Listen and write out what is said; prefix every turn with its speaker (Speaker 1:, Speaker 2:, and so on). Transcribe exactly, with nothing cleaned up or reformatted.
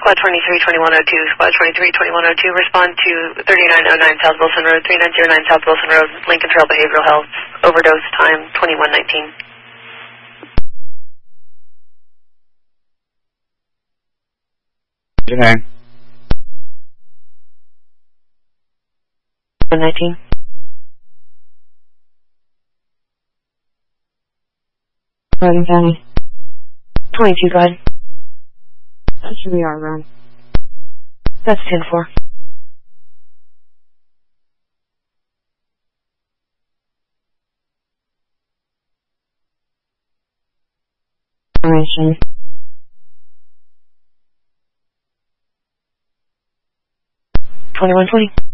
Speaker 1: Squad twenty-three twenty-one oh two, Squad twenty-three twenty-one oh two, respond to thirty-nine oh nine South Wilson Road, thirty-nine oh nine South Wilson Road, Lincoln Trail Behavioral Health, overdose time twenty-one nineteen.
Speaker 2: Your name?
Speaker 1: one nineteen.
Speaker 3: Logan County.
Speaker 1: twenty-two, go ahead.
Speaker 3: That should be our run.
Speaker 1: That's ten four.
Speaker 3: Information.
Speaker 1: twenty-one twenty.